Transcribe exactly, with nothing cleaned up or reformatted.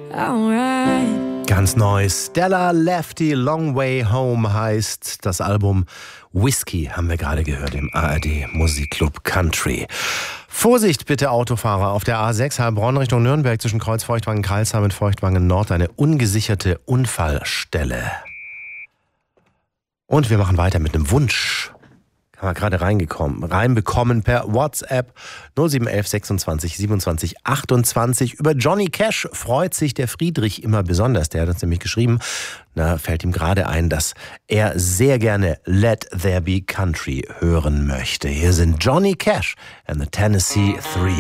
alright. Ganz neu, Stella Lefty Long Way Home heißt das Album. Whiskey haben wir gerade gehört im A R D Musikclub Country. Vorsicht bitte Autofahrer auf der A sechs Heilbronn Richtung Nürnberg zwischen Kreuz Feuchtwangen-Karlsheim und Feuchtwangen-Nord eine ungesicherte Unfallstelle. Und wir machen weiter mit einem Wunsch. Haben wir gerade reingekommen, reinbekommen per WhatsApp null sieben eins eins sechsundzwanzig siebenundzwanzig achtundzwanzig. Über Johnny Cash freut sich der Friedrich immer besonders. Der hat uns nämlich geschrieben, da fällt ihm gerade ein, dass er sehr gerne Let There Be Country hören möchte. Hier sind Johnny Cash and the Tennessee Three.